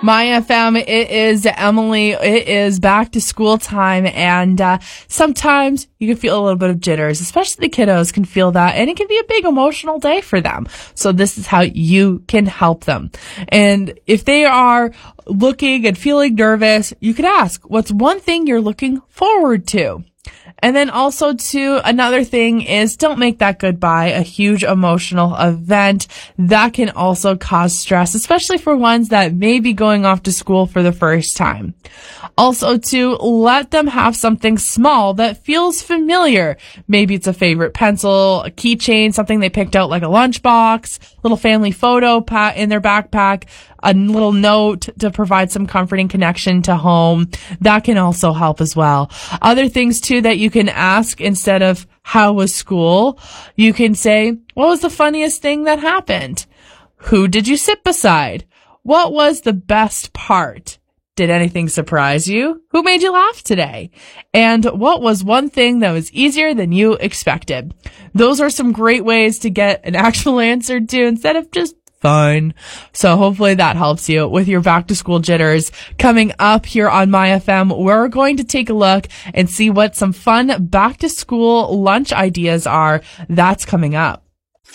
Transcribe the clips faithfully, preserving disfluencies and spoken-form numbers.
My F M, it is Emily. It is back to school time, and uh, sometimes you can feel a little bit of jitters, especially the kiddos can feel that, and it can be a big emotional day for them. So this is how you can help them. And if they are looking and feeling nervous, you could ask, what's one thing you're looking forward to? And then also, too, another thing is don't make that goodbye a huge emotional event. That can also cause stress, especially for ones that may be going off to school for the first time. Also, too, let them have something small that feels familiar. Maybe it's a favorite pencil, a keychain, something they picked out like a lunchbox, little family photo pat in their backpack, a little note to provide some comforting connection to home. That can also help as well. Other things too that you can ask instead of how was school, you can say, what was the funniest thing that happened? Who did you sit beside? What was the best part? Did anything surprise you? Who made you laugh today? And what was one thing that was easier than you expected? Those are some great ways to get an actual answer to instead of just fine. So hopefully that helps you with your back to school jitters. Coming up here on My F M, we're going to take a look and see what some fun back to school lunch ideas are. That's coming up.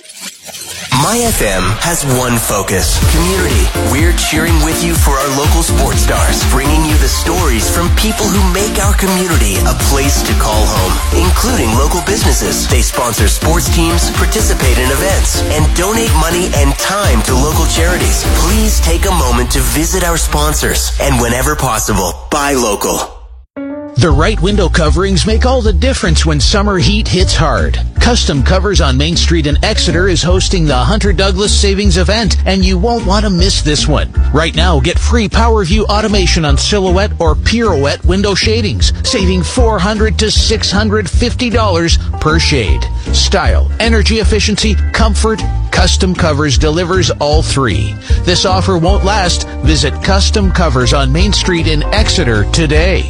My F M has one focus, community. We're cheering with you for our local sports stars, bringing you the stories from people who make our community a place to call home, including local businesses. They sponsor sports teams, participate in events, and donate money and time to local charities. Please take a moment to visit our sponsors and, whenever possible, buy local. The right window coverings make all the difference when summer heat hits hard. Custom Covers on Main Street in Exeter is hosting the Hunter Douglas Savings Event, and you won't want to miss this one. Right now, get free PowerView automation on silhouette or pirouette window shadings, saving four hundred to six hundred fifty dollars per shade. Style, energy efficiency, comfort, Custom Covers delivers all three. This offer won't last. Visit Custom Covers on Main Street in Exeter today.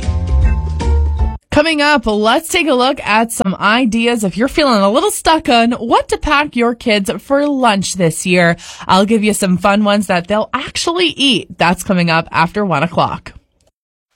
Coming up, let's take a look at some ideas if you're feeling a little stuck on what to pack your kids for lunch this year. I'll give you some fun ones that they'll actually eat. That's coming up after one o'clock.